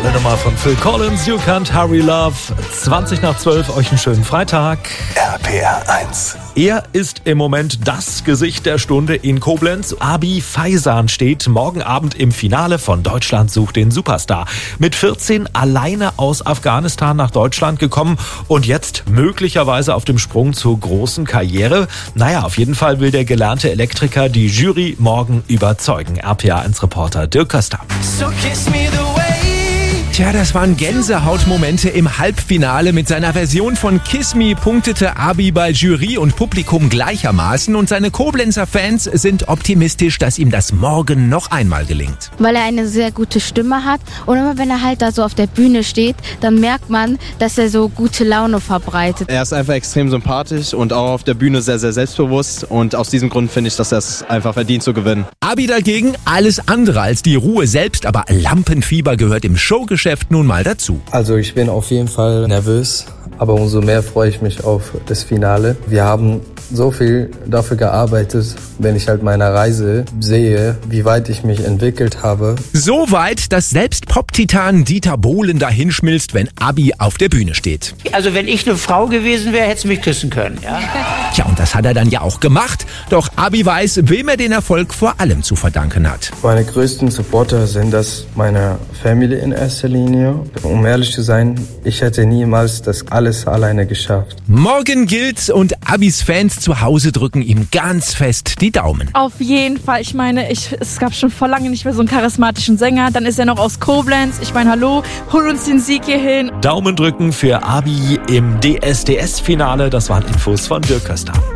Tolle Nummer von Phil Collins, You Can't Hurry Love. 20:12, euch einen schönen Freitag. RPR 1. Er ist im Moment das Gesicht der Stunde in Koblenz. Abi Faizan steht morgen Abend im Finale von Deutschland sucht den Superstar. Mit 14 alleine aus Afghanistan nach Deutschland gekommen und jetzt möglicherweise auf dem Sprung zur großen Karriere. Naja, auf jeden Fall will der gelernte Elektriker die Jury morgen überzeugen. RPR1-Reporter Dirk Köster. So kiss me the way. Tja, das waren Gänsehautmomente im Halbfinale. Mit seiner Version von Kiss Me punktete Abi bei Jury und Publikum gleichermaßen. Und seine Koblenzer Fans sind optimistisch, dass ihm das morgen noch einmal gelingt. Weil er eine sehr gute Stimme hat. Und immer wenn er halt da so auf der Bühne steht, dann merkt man, dass er so gute Laune verbreitet. Er ist einfach extrem sympathisch und auch auf der Bühne sehr, sehr selbstbewusst. Und aus diesem Grund finde ich, dass er es einfach verdient zu gewinnen. Abi dagegen alles andere als die Ruhe selbst. Aber Lampenfieber gehört im Showgeschäft nun mal dazu. Also ich bin auf jeden Fall nervös, aber umso mehr freue ich mich auf das Finale. Wir haben so viel dafür gearbeitet, wenn ich halt meine Reise sehe, wie weit ich mich entwickelt habe. So weit, dass selbst Pop-Titan Dieter Bohlen dahinschmilzt, wenn Abi auf der Bühne steht. Also wenn ich eine Frau gewesen wäre, hätte sie mich küssen können. Ja? Tja, und das hat er dann ja auch gemacht. Doch Abi weiß, wem er den Erfolg vor allem zu verdanken hat. Meine größten Supporter sind das meine Familie in erster Linie. Um ehrlich zu sein, ich hätte niemals das alles alleine geschafft. Morgen gilt's und Abis Fans zu Hause drücken ihm ganz fest die Daumen. Auf jeden Fall. Ich meine, es gab schon vor lange nicht mehr so einen charismatischen Sänger. Dann ist er noch aus Koblenz. Ich meine, hallo, hol uns den Sieg hierhin. Daumen drücken für Abi im DSDS-Finale. Das waren Infos von Dirk Köster.